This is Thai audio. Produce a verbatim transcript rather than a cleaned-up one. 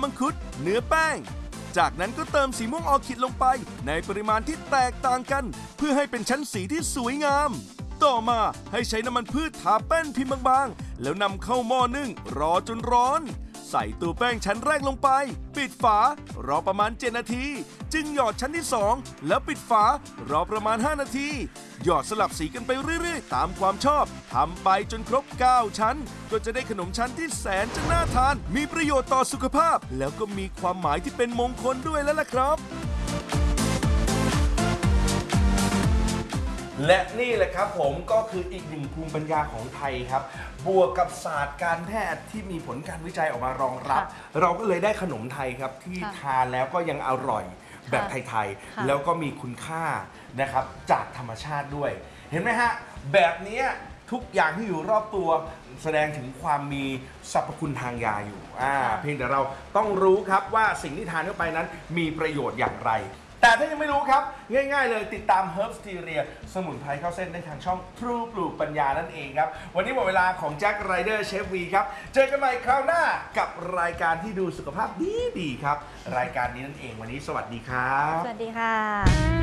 มังคุดเนื้อแป้งจากนั้นก็เติมสีม่วงออร์คิดลงไปในปริมาณที่แตกต่างกันเพื่อให้เป็นชั้นสีที่สวยงามต่อมาให้ใช้น้ำมันพืชทาแป้นพิมพ์บางๆแล้วนำเข้าหม้อนึ่งรอจนร้อนใส่ตัวแป้งชั้นแรกลงไปปิดฝารอประมาณเจ็ดนาทีจึงหยอดชั้นที่สองแล้วปิดฝารอประมาณห้านาทีหยอดสลับสีกันไปเรื่อยๆตามความชอบทำไปจนครบเก้าชั้นก็จะได้ขนมชั้นที่แสนจะน่าทานมีประโยชน์ต่อสุขภาพแล้วก็มีความหมายที่เป็นมงคลด้วยแล้วล่ะครับและนี่แหละครับผมก็คืออีกหนึ่งภูมิปัญญาของไทยครับบวกกับศาสตร์การแพทย์ที่มีผลการวิจัยออกมารองรับเราก็เลยได้ขนมไทยครับที่ทานแล้วก็ยังอร่อยแบบไทยๆแล้วก็มีคุณค่านะครับจากธรรมชาติด้วยเห็นไหมฮะแบบนี้ทุกอย่างที่อยู่รอบตัวแสดงถึงความมีสรรพคุณทางยาอยู่อ่าเพียงแต่เราต้องรู้ครับว่าสิ่งที่ทานเข้าไปนั้นมีประโยชน์อย่างไรแต่ถ้ายังไม่รู้ครับง่ายๆเลยติดตาม Herbsteria สมุนไพรเข้าเส้นได้ทางช่อง True ปลูกปัญญานั่นเองครับวันนี้หมดเวลาของแจ็คไรเดอร์เชฟวีครับเจอกันใหม่คราวหน้ากับรายการที่ดูสุขภาพดีๆครับรายการนี้นั่นเองวันนี้สวัสดีครับสวัสดีค่ะ